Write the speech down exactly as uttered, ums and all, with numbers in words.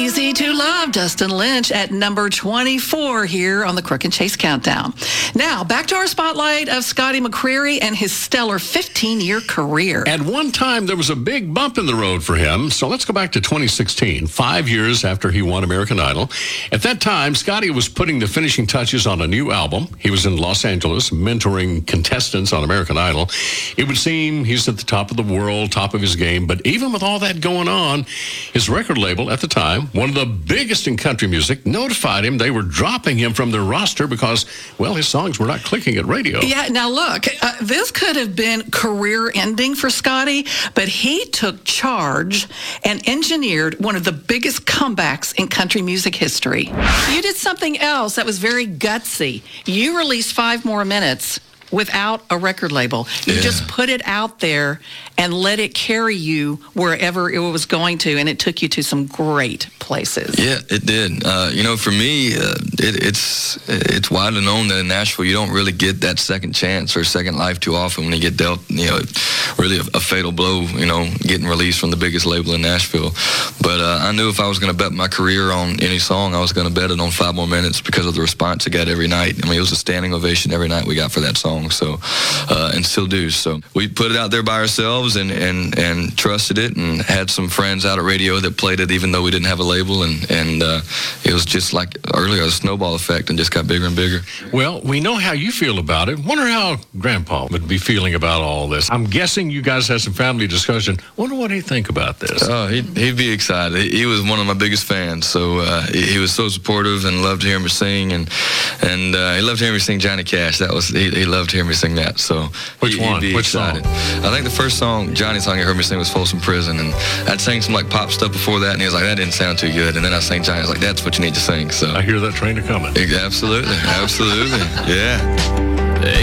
Easy to Love, Dustin Lynch at number twenty-four here on the Crook and Chase Countdown. Now, back to our spotlight of Scotty McCreery and his stellar fifteen-year career. At one time, there was a big bump in the road for him, so let's go back to twenty sixteen, five years after he won American Idol. At that time, Scotty was putting the finishing touches on a new album. He was in Los Angeles mentoring contestants on American Idol. It would seem he's at the top of the world, top of his game, but even with all that going on, his record label at the time, one of the biggest in country music, notified him they were dropping him from their roster because, well, his songs were not clicking at radio. Yeah, now look, uh, this could have been career-ending for Scotty, but he took charge and engineered one of the biggest comebacks in country music history. You did something else that was very gutsy. You released five more minutes without a record label. You Yeah. just put it out there and let it carry you wherever it was going to, and it took you to some great places. Yeah, it did. Uh, you know, for me, uh, it, it's it's widely known that in Nashville you don't really get that second chance or second life too often when you get dealt, you know, really a, a fatal blow, you know, getting released from the biggest label in Nashville. But uh, I knew if I was going to bet my career on any song, I was going to bet it on Five More Minutes because of the response it got every night. I mean, it was a standing ovation every night we got for that song, so uh, and still do. So we put it out there by ourselves and, and, and trusted it, and had some friends out at radio that played it even though we didn't have a label, and, and uh, it was just like earlier, a snowball effect, and just got bigger and bigger. Well, we know how you feel about it. Wonder how Grandpa would be feeling about all this. I'm guessing you guys had some family discussion. Wonder what he'd think about this. Oh, he'd, he'd be excited. He, he was one of my biggest fans, so uh, he, he was so supportive and loved hearing me sing, and and uh, he loved hearing me sing Johnny Cash. That was he, he loved hearing me sing that. So which he, one? He'd be Which excited. song? I think the first song, Johnny song, he heard me sing was Folsom Prison, and I'd sang some like pop stuff before that, and he was like, that didn't sound too good. And then I sang Johnny. I was like, that's what you need to sing. So I hear that train a coming. Absolutely, absolutely, yeah.